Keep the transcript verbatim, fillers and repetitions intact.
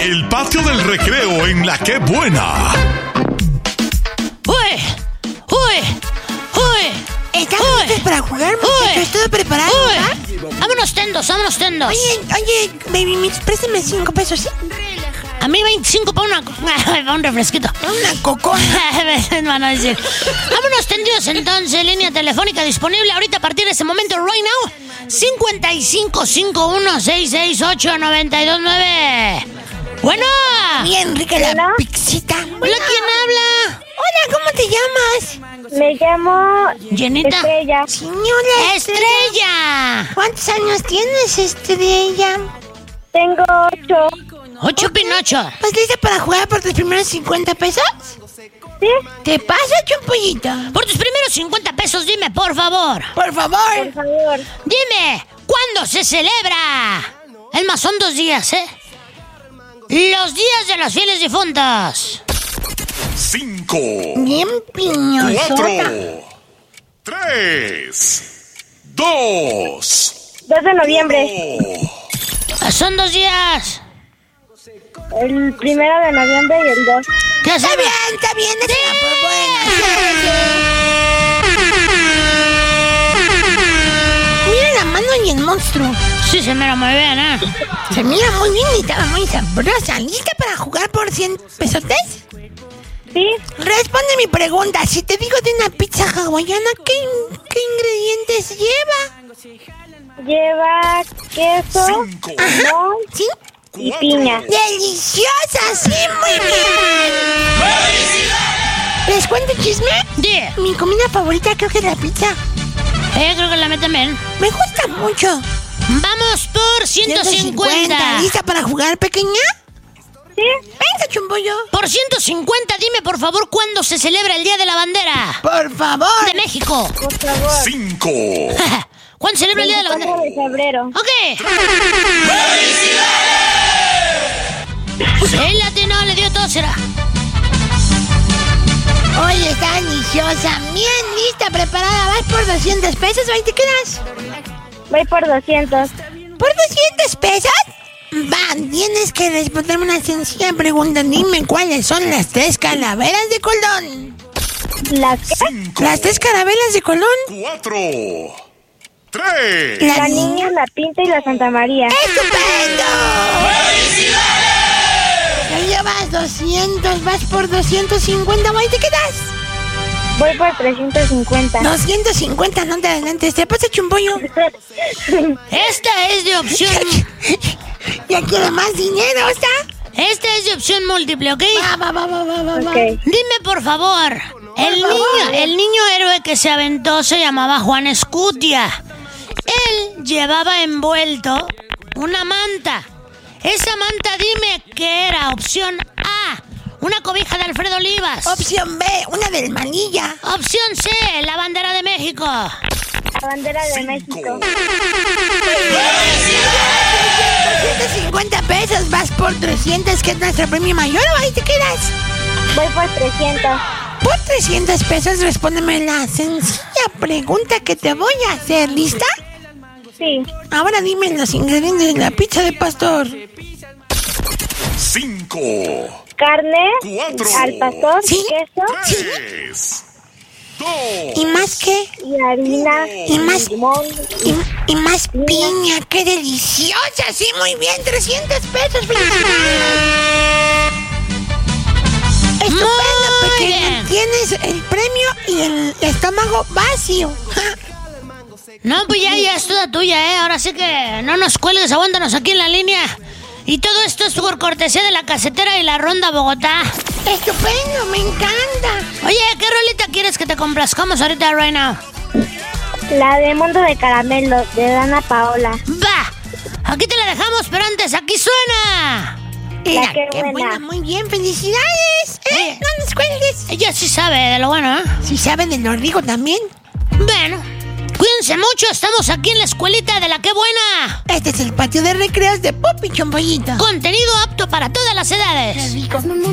El patio del recreo en La Que Buena. ¡Uy! ¡Uy! ¡Uy! ¿Estamos listos para jugar, muchachos? ¿Todo preparado? ¡Uy! Vámonos tendos, vámonos tendos. Oye, oye, baby mix, préstame cinco pesos, ¿sí? A mí veinticinco para una... para un refresquito. Una cocona. Me van a decir. Vámonos tendidos entonces. Línea telefónica disponible ahorita a partir de este momento, right now. cincuenta y cinco cincuenta y uno sesenta y seis ocho noventa y dos nueve. Bueno. Bien rica la ¿Hola? pixita. Hola, ¿quién habla? Hola, ¿cómo te llamas? Me llamo Llenita. Estrella. Señora Estrella. ¿Cuántos años tienes, Estrella? Tengo ocho. Ocho Pinocho. ¿Estás lista para jugar por tus primeros cincuenta pesos? ¿Sí? ¿Te pasa, Chumpollito? Por tus primeros cincuenta pesos, dime, por favor. Por favor. Por favor. Dime, ¿cuándo se celebra? Es más, son dos días, ¿eh? Los días de los fieles difuntos. Cinco. Bien piñosota. Cuatro. Tres. Dos. dos de noviembre. uno. Son dos días. El primero de noviembre y el dos. ¿Qué Está sabe? bien, está bien, déjala por buena. Mira la mano y el monstruo. Sí, se mira muy bien, ¿eh? Se mira muy bien y estaba muy sabrosa. ¿Lista para jugar por cien pesotes? ¿Sí? Responde mi pregunta. Si te digo de una pizza hawaiana, ¿qué, qué ingredientes lleva? Lleva queso, Cinco. limón ¿Sí? y piña. ¡Deliciosa! ¡Sí, muy bien! ¿Les cuento un chisme? Di. Mi comida favorita creo que es la pizza. Eh, creo que la meten bien. Me gusta mucho. Vamos por ciento cincuenta. ¿Lista para jugar, pequeña? ¿Sí? Venga, Chumbullo. Por ciento cincuenta, dime por favor cuándo se celebra el Día de la Bandera Por favor. de México. Por favor. Cinco. ¿Cuándo se celebra el Día de la veinticuatro Bandera? de febrero. Ok. El latino le dio tos, será. Oye, está deliciosa. Bien lista, preparada. Vas por doscientos pesos. Ahí te quedas. Voy por doscientos. ¿Por doscientos pesos? Va, tienes que responderme una sencilla pregunta. Dime cuáles son las tres calaveras de Colón. ¿Las qué? Cinco. Las tres calaveras de Colón. Cuatro. Tres. La niña, la Pinta y la Santa María. ¡Estupendo! Ya llevas doscientos, vas por doscientos cincuenta, ¿ahí te quedas? Voy por trescientos cincuenta. doscientos cincuenta, no te adelantes, te pasa Chumbullo. Esta es de opción... Ya quiero más dinero, ¿está? Esta es de opción múltiple, ¿ok? Va, va, va, va, va, va, va. Ok. Dime por favor, el favor. niño, el niño héroe que se aventó se llamaba Juan Escutia. Él llevaba envuelto una manta. Esa manta, dime qué era. Opción A, una cobija de Alfredo Olivas. Opción B, una del Manilla. Opción C, la bandera de México. La bandera de México. doscientos cincuenta pesos, vas por trescientos, que es nuestro premio mayor, ¿o ahí te quedas? Voy por trescientos. Por trescientos pesos, respóndeme la sencilla pregunta que te voy a hacer. ¿Lista? Sí. Ahora dime los ingredientes de la pizza de pastor. Cinco. Carne, Cuatro. al pastor, Sí. queso Tres. Dos. ¿Y más qué? y harina. Y más, limón. y, y más piña. ¡Qué deliciosa! Sí, muy bien, trescientos pesos. ¡Felicidades! Estupendo, Muy pequeña. bien. Tienes el premio y el estómago vacío. No, pues ya, ya es toda tuya, ¿eh? Ahora sí que no nos cuelgues, aguántanos aquí en la línea. Y todo esto es por cortesía de la casetera y la Ronda Bogotá. Estupendo, me encanta. Oye, ¿qué rolita quieres que te complazcamos ahorita, right now? La de Mundo de Caramelo, de Dana Paola. ¡Va! Aquí te la dejamos, pero antes, aquí suena. Mira, qué qué buena. buena. Muy bien, felicidades. ¿Eh? No nos cuelgues. Ella sí sabe de lo bueno, ¿eh? Si saben de lo rico también. Bueno, cuídense mucho, estamos aquí en la escuelita de La Que Buena. Este es el patio de recreos de Pop y Chombollito. Contenido apto para todas las edades. Qué rico.